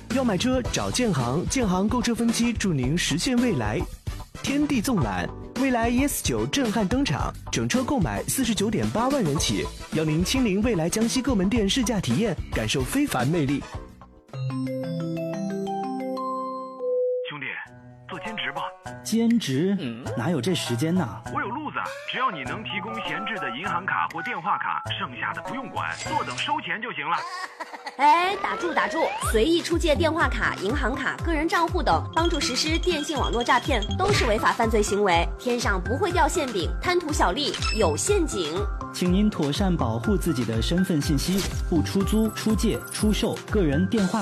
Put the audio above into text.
要买车找建行，建行购车分期助您实现未来。天地纵览，蔚来 ES9 震撼登场，整车购买49.8万元起，邀您亲临蔚来江西各门店试驾体验，感受非凡魅力。 兄弟，做兼职吧。 兼职？哪有这时间呢？ 我有路子，只要你能提供闲置的银行卡或电话卡，剩下的不用管，坐等收钱就行了。 哎，打住！随意出借电话卡、银行卡、个人账户等，帮助实施电信网络诈骗，都是违法犯罪行为。天上不会掉馅饼，贪图小利有陷阱。 请您妥善保护自己的身份信息，不出租、出借、出售个人电话